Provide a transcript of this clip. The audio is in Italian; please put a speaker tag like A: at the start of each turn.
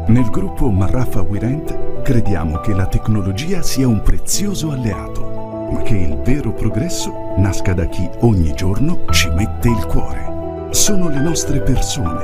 A: Nel gruppo Marraffa WeRent crediamo che la tecnologia sia un prezioso alleato, ma che il vero progresso nasca da chi ogni giorno ci mette il cuore. Sono le nostre persone